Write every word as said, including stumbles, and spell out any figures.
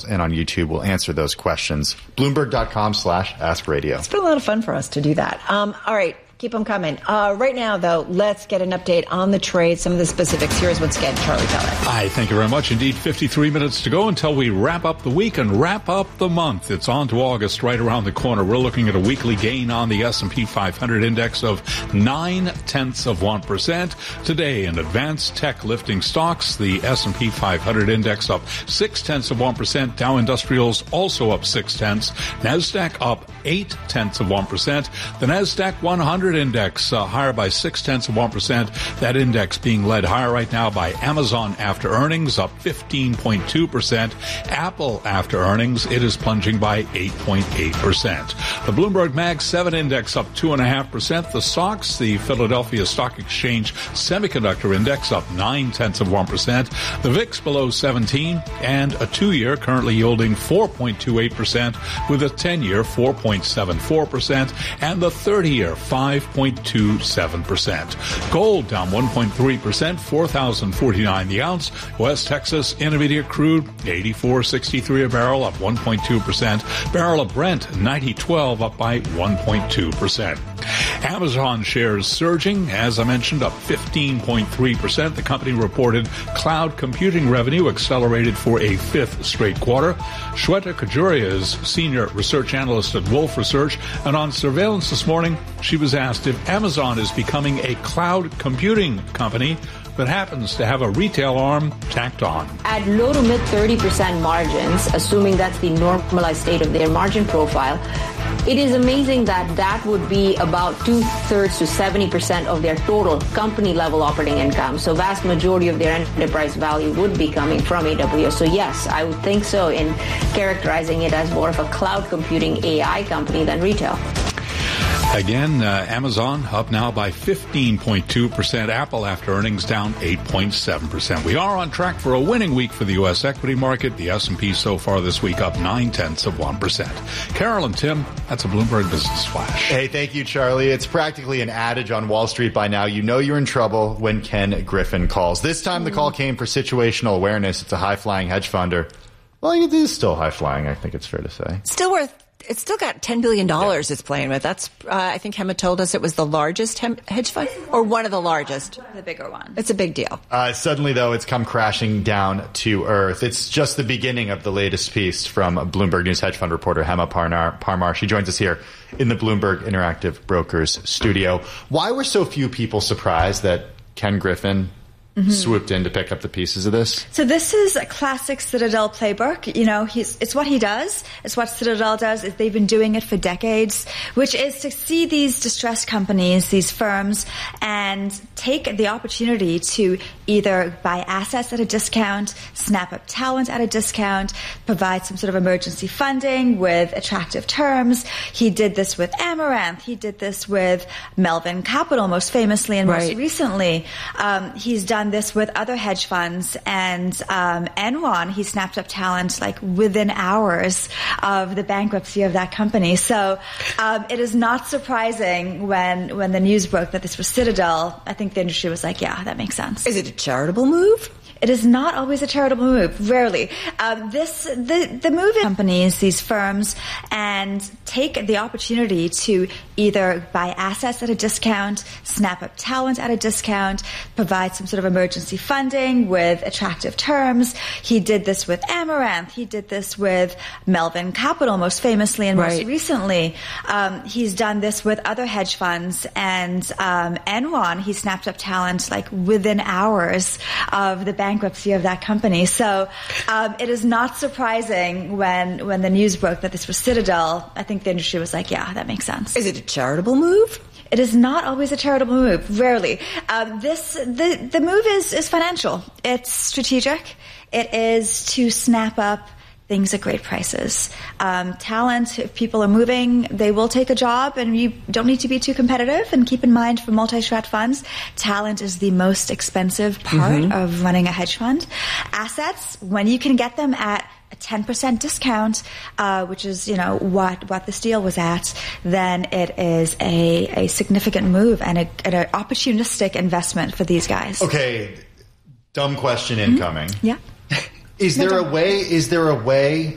and on YouTube. We'll answer those questions. Bloomberg.com slash Ask Radio. It's been a lot of fun for us to do that. Um, all right. Keep them coming. Uh, right now, though, let's get an update on the trade, some of the specifics. Here's once again Charlie Pellet. Hi, thank you very much. Indeed, fifty-three minutes to go until we wrap up the week and wrap up the month. It's on to August right around the corner. We're looking at a weekly gain on the S and P five hundred index of nine-tenths of one percent. Today, in advanced tech lifting stocks, the S and P five hundred index up six-tenths of one percent. Dow Industrials also up six-tenths. NASDAQ up eight-tenths of one percent. The NASDAQ one hundred index uh, higher by six-tenths of one percent. That index being led higher right now by Amazon after earnings, up fifteen point two percent. Apple after earnings, it is plunging by eight point eight percent. The Bloomberg Mag seven index up two point five percent. The S O X, the Philadelphia Stock Exchange Semiconductor Index, up nine-tenths of one percent. The V I X below seventeen, and a two-year currently yielding four point two eight percent, with a ten-year four point seven four percent, and the thirty-year five point two seven percent. Gold down one point three percent, four thousand forty-nine the ounce. West Texas Intermediate Crude eighty-four sixty-three a barrel, up one point two percent. Barrel of Brent ninety twelve, up by one point two percent. Amazon shares surging, as I mentioned, up fifteen point three percent. The company reported cloud computing revenue accelerated for a fifth straight quarter. Shweta Kajuria is senior research analyst at Wolfe Research, and on Surveillance this morning, she was asked if Amazon is becoming a cloud computing company that happens to have a retail arm tacked on. At low to mid thirty percent margins, assuming that's the normalized state of their margin profile, it is amazing that that would be about two-thirds to seventy percent of their total company-level operating income. So vast majority of their enterprise value would be coming from A W S. So yes, I would think so in characterizing it as more of a cloud computing A I company than retail. Again, uh, Amazon up now by fifteen point two percent. Apple after earnings down eight point seven percent. We are on track for a winning week for the U S equity market. The S and P so far this week up nine-tenths of one percent. Carol and Tim, that's a Bloomberg Business Flash. Hey, thank you, Charlie. It's practically an adage on Wall Street by now. You know you're in trouble when Ken Griffin calls. This time the call came for situational awareness. It's a high-flying hedge funder. Well, it is still high-flying, I think it's fair to say. Still worth It's still got ten billion dollars yeah. it's playing with. That's, uh, I think Hema told us it was the largest hem- hedge fund, or one of the largest. The bigger one. It's a big deal. Uh, suddenly, though, it's come crashing down to earth. It's just the beginning of the latest piece from Bloomberg News hedge fund reporter Hema Parnar, Parmar. She joins us here in the Bloomberg Interactive Brokers studio. Why were so few people surprised that Ken Griffin Mm-hmm. swooped in to pick up the pieces of this? So this is a classic Citadel playbook. You know, he's, it's what he does. It's what Citadel does. Is they've been doing it for decades, which is to see these distressed companies, these firms, and take the opportunity to either buy assets at a discount, snap up talent at a discount, provide some sort of emergency funding with attractive terms. He did this with Amaranth. He did this with Melvin Capital, most famously, and right. most recently. Um, he's done this with other hedge funds, and um, Enron, he snapped up talent like within hours of the bankruptcy of that company. So um, it is not surprising when when the news broke that this was Citadel. I think the industry was like, yeah, that makes sense. Is it a charitable move? It is not always a charitable move. Rarely. Um, this the the move in companies, these firms, and take the opportunity to either buy assets at a discount, snap up talent at a discount, provide some sort of emergency funding with attractive terms. He did this with Amaranth. He did this with Melvin Capital, most famously, and right. most recently. Um, he's done this with other hedge funds, and um, Enron, he snapped up talent like within hours of the bankruptcy of that company. So um, it is not surprising when when the news broke that this was Citadel. I think the industry was like, yeah, that makes sense. Is it a charitable move? It is not always a charitable move. Rarely. Um, this the the move is is financial. It's strategic. It is to snap up things at great prices. Um, talent, if people are moving, they will take a job, and you don't need to be too competitive. And keep in mind, for multi-strat funds, talent is the most expensive part mm-hmm. of running a hedge fund. Assets, when you can get them at a ten percent discount, uh, which is, you know, what, what this deal was at, then it is a, a significant move and, a, and an opportunistic investment for these guys. Okay, dumb question incoming. Mm-hmm. Yeah. Is there a way, is there a way